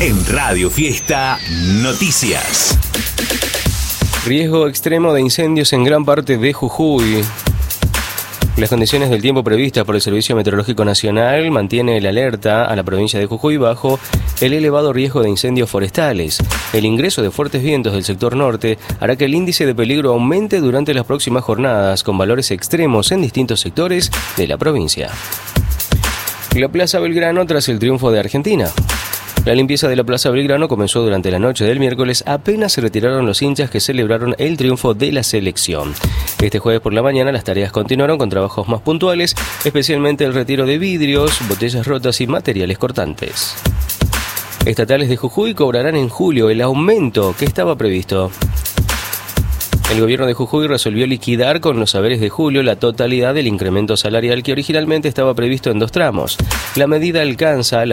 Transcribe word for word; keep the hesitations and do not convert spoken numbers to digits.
En Radio Fiesta Noticias. Riesgo extremo de incendios en gran parte de Jujuy. Las condiciones del tiempo previstas por el Servicio Meteorológico Nacional mantiene el alerta a la provincia de Jujuy bajo el elevado riesgo de incendios forestales. El ingreso de fuertes vientos del sector norte hará que el índice de peligro aumente durante las próximas jornadas, con valores extremos en distintos sectores de la provincia. La Plaza Belgrano tras el triunfo de Argentina. La limpieza de la Plaza Belgrano comenzó durante la noche del miércoles, apenas se retiraron los hinchas que celebraron el triunfo de la selección. Este jueves por la mañana las tareas continuaron con trabajos más puntuales, especialmente el retiro de vidrios, botellas rotas y materiales cortantes. Estatales de Jujuy cobrarán en julio el aumento que estaba previsto. El gobierno de Jujuy resolvió liquidar con los saberes de julio la totalidad del incremento salarial que originalmente estaba previsto en dos tramos. La medida alcanza la